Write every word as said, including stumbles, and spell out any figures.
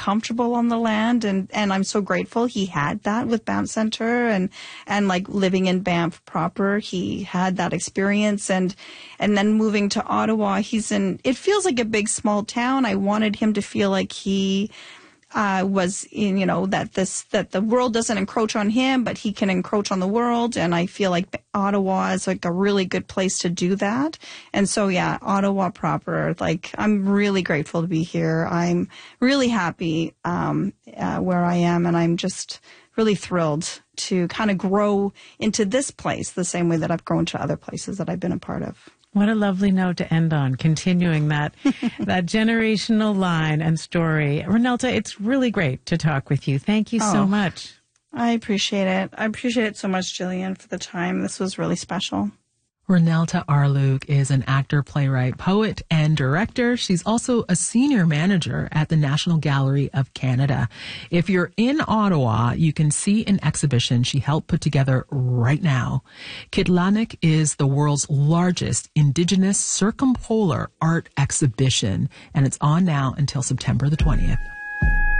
comfortable on the land. And, and I'm so grateful he had that with Banff Center, and, and like living in Banff proper, he had that experience. And, and then moving to Ottawa, he's in, it feels like a big small town. I wanted him to feel like he Uh, was, in, you know, that this, that the world doesn't encroach on him, but he can encroach on the world. And I feel like Ottawa is like a really good place to do that. And so, yeah, Ottawa proper, like, I'm really grateful to be here. I'm really happy, um, uh, where I am. And I'm just really thrilled to kind of grow into this place the same way that I've grown to other places that I've been a part of. What a lovely note to end on, continuing that that generational line and story. Renelta, it's really great to talk with you. Thank you oh, so much. I appreciate it. I appreciate it so much, Jillian, for the time. This was really special. Renelta Arluke is an actor, playwright, poet, and director. She's also a senior manager at the National Gallery of Canada. If you're in Ottawa, you can see an exhibition she helped put together right now. Kitlanik is the world's largest Indigenous circumpolar art exhibition, and it's on now until September the twentieth.